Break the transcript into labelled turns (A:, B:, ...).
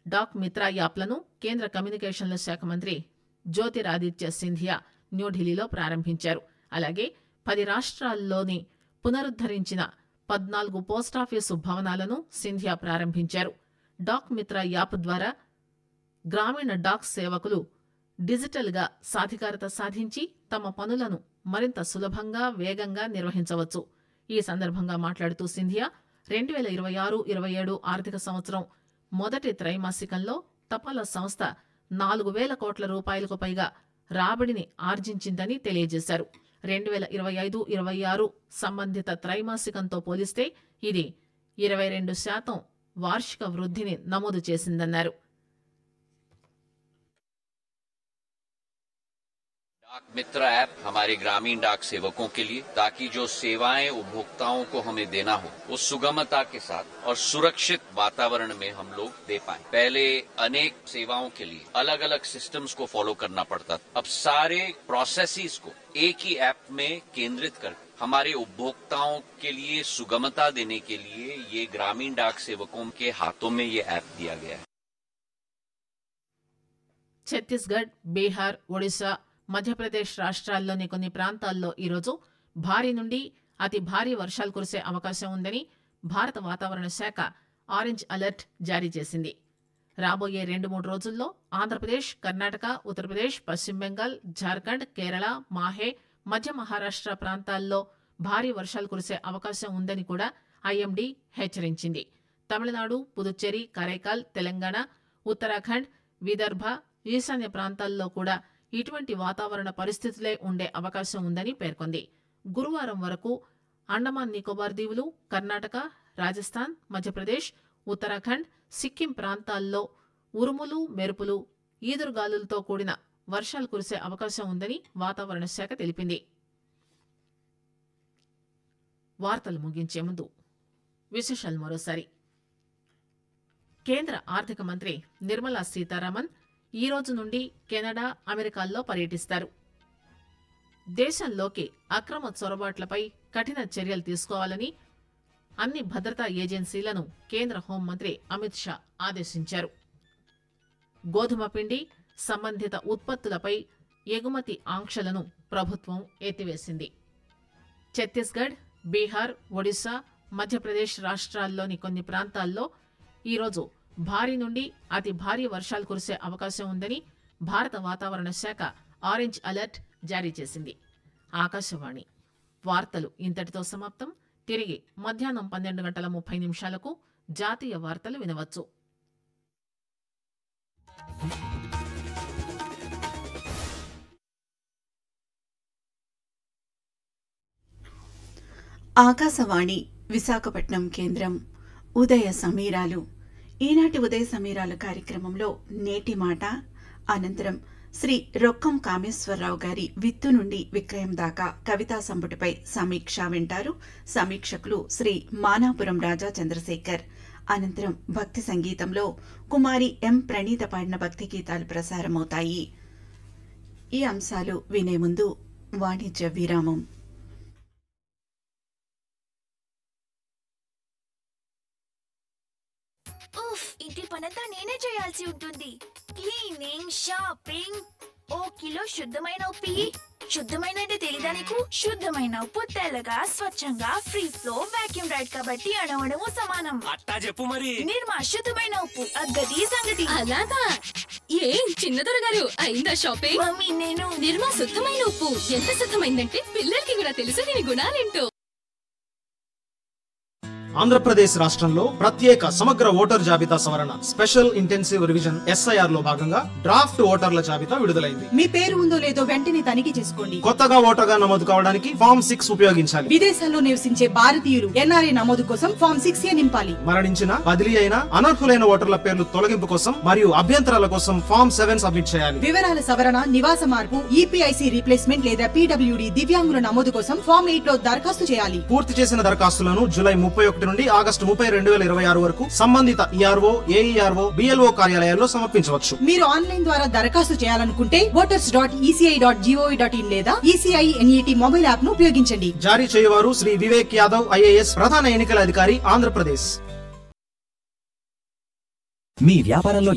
A: Dock మిత్ర యాప్లను కేంద్ర కమ్యూనికేషన్ల శాఖ మంత్రి జ్యోతిరాదిత్య సింధియా న్యూఢిల్లీలో ప్రారంభించారు. అలాగే 10 రాష్ట్రాల్లోని పునరుద్దరించిన 14 పోస్టాఫీసు భవనాలను సింధియా ప్రారంభించారు. డాక్ మిత్ర యాప్ ద్వారా గ్రామీణ డాక్ సేవకులు డిజిటల్ గా సాధికారత సాధించి తమ పనులను మరింత సులభంగా, వేగంగా నిర్వహించవచ్చు. ఈ సందర్భంగా మాట్లాడుతూ సింధియా 2026-27 ఆర్థిక సంవత్సరం మొదటి త్రైమాసికంలో తపాలా సంస్థ 4,000 కోట్ల రూపాయలకు పైగా రాబడిని ఆర్జించిందని తెలియజేశారు. 2025-26 సంబంధిత త్రైమాసికంతో పోలిస్తే ఇది 22% వార్షిక వృద్ధిని నమోదు చేసిందన్నారు.
B: डाक मित्र ऐप हमारे ग्रामीण डाक सेवकों के लिए, ताकि जो सेवाएं उपभोक्ताओं को हमें देना हो वो सुगमता के साथ और सुरक्षित वातावरण में हम लोग दे पाए। पहले अनेक सेवाओं के लिए अलग अलग सिस्टम्स को फॉलो करना पड़ता था। अब सारे प्रोसेसेस को एक ही ऐप में केंद्रित कर हमारे उपभोक्ताओं के लिए सुगमता देने के लिए ये ग्रामीण डाक सेवकों के हाथों में ये ऐप दिया गया है.
A: ఛత్తీస్గఢ్, బీహార్, ఒడిశా, మధ్యప్రదేశ్ రాష్ట్రాల్లోని కొన్ని ప్రాంతాల్లో ఈరోజు భారీ నుండి అతి భారీ వర్షాలు కురిసే అవకాశం ఉందని భారత వాతావరణ శాఖ ఆరెంజ్ అలర్ట్ జారీ చేసింది. రాబోయే 2-3 రోజుల్లో ఆంధ్రప్రదేశ్, కర్ణాటక, ఉత్తరప్రదేశ్, పశ్చిమ బెంగాల్, జార్ఖండ్, కేరళ, మాహే, మధ్య మహారాష్ట్ర ప్రాంతాల్లో భారీ వర్షాలు కురిసే అవకాశం ఉందని కూడా ఐఎండీ హెచ్చరించింది. తమిళనాడు, పుదుచ్చేరి, కరైకాల్, తెలంగాణ, ఉత్తరాఖండ్, విదర్భ, ఈశాన్య ప్రాంతాల్లో కూడా ఇటువంటి వాతావరణ పరిస్థితులే ఉండే అవకాశం ఉందని పేర్కొంది. గురువారం వరకు అండమాన్ నికోబార్ దీవులు, కర్ణాటక, రాజస్థాన్, మధ్యప్రదేశ్, ఉత్తరాఖండ్, సిక్కిం ప్రాంతాల్లో ఉరుములు, మెరుపులు, ఈదురుగాలులతో కూడిన వర్షాలు కురిసే అవకాశం ఉందని వాతావరణ శాఖ తెలిపింది. వార్తలు ముగించే ముందు విశేషాలు మరోసారి. కేంద్ర ఆర్థిక మంత్రి నిర్మలా సీతారామన్ ఈ రోజు నుండి కెనడా, అమెరికాల్లో పర్యటిస్తారు. దేశంలోకి అక్రమ చొరబాట్లపై కఠిన చర్యలు తీసుకోవాలని అన్ని భద్రతా ఏజెన్సీలను కేంద్ర హోంమంత్రి అమిత్ షా ఆదేశించారు. గోధుమ పిండి, సంబంధిత ఉత్పత్తులపై ఎగుమతి ఆంక్షలను ప్రభుత్వం ఎత్తివేసింది. ఛత్తీస్గఢ్, బీహార్, ఒడిశా, మధ్యప్రదేశ్ రాష్ట్రాల్లోని కొన్ని ప్రాంతాల్లో ఈరోజు భారీ నుండి అతి భారీ వర్షాలు కురిసే అవకాశం ఉందని భారత వాతావరణ శాఖ ఆరెంజ్ అలర్ట్ జారీ చేసింది. ఆకాశవాణి వార్తలు ఇంతటితో సమాప్తం. తిరిగి మధ్యాహ్నం 12:30 జాతీయ వార్తలు వినవచ్చు.
C: ఆకాశవాణి విశాఖపట్నం కేంద్రం. ఉదయ సమీరాలు. ఈనాటి ఉదయ సమీరాల కార్యక్రమంలో నేటి మాట అనంతరం శ్రీ రొక్కం కామేశ్వరరావు గారి విత్తు నుండి విక్రయం దాకా కవితా సంపుటిపై సమీక్ష వింటారు. సమీక్షకులు శ్రీ మానాపురం రాజా చంద్రశేఖర్. అనంతరం భక్తి సంగీతంలో కుమారి ఎం ప్రణీత పాడిన భక్తి గీతాలు ప్రసారమవుతాయి. ఈ అంశాలు వినే ముందు వాణిజ్య విరామం.
D: ఇంటి పనంతా నేనే చేయాల్సి ఉంటుంది. క్లీనింగ్, షాపింగ్, ఓ కిలో శుద్ధమైన ఉప్పు. శుద్ధమైన అంటే తెలీదా నీకు? శుద్ధమైన ఉప్పు తెల్లగా, స్వచ్ఛంగా, ఫ్రీ ఫ్లో, వాక్యూమ్ రైడ్ కాబట్టి అణవడము సమానం.
E: అట్టా చెప్పు మరి.
D: నిర్మా శుద్ధమైన ఉప్పు, అగ్గది సంగతి.
F: అలాగా? ఏం చిన్నదొర గారు అయిందా షాపింగ్?
D: మమ్మీ నేను
F: నిర్మా శుద్ధమైన ఉప్పు ఎంత శుద్ధమైందంటే పిల్లలకి కూడా తెలుసు దీని గుణాలేంటో.
G: ఆంధ్రప్రదేశ్ రాష్ట్రంలో ప్రత్యేక సమగ్ర ఓటర్ జాబితా సవరణ స్పెషల్ ఇంటెన్సివ్ రివిజన్ SIR లో భాగంగా డ్రాఫ్ట్ ఓటర్ల జాబితా విడుదలైంది.
H: మీ పేరు ఉందో లేదో వెంటనే తనిఖీ చేసుకోండి.
G: కొత్తగా ఓటర్గా నమోదు కావడానికి ఫామ్ 6 ఉపయోగించాలి.
H: విదేశాల్లో నివసించే భారతీయులు NRI నమోదు కోసం ఫామ్ 6A నింపాలి.
G: మరణించిన, బదిలీ అయిన, అనర్హులైన ఓటర్ల పేర్లు తొలగింపు కోసం మరియు అభ్యంతరాల కోసం ఫామ్ 7 సబ్మిట్ చేయాలి.
H: వివరాల సవరణ, నివాస మార్పు, EPIC రీప్లేస్మెంట్ లేదా PWD దివ్యాంగుల నమోదు కోసం ఫామ్ 8 లో దరఖాస్తు చేయాలి.
G: పూర్తి చేసిన దరఖాస్తులను జూలై 31 నుండి ఆగస్టు 30, 2026 వరకు సంబంధిత ERO, AERO, BLO కార్యాలయాల్లో సమర్పించవచ్చు.
H: మీరు ఆన్లైన్ ద్వారా దరఖాస్తు చేయాలనుకుంటే voters.eci.gov.in లేదా ECI NET మొబైల్ యాప్ ను ఉపయోగించండి.
G: జారీ చేయవారు శ్రీ వివేక్ యాదవ్ IAS, ప్రధాన ఎన్నికల అధికారి, ఆంధ్రప్రదేశ్.
I: మీ వ్యాపారంలో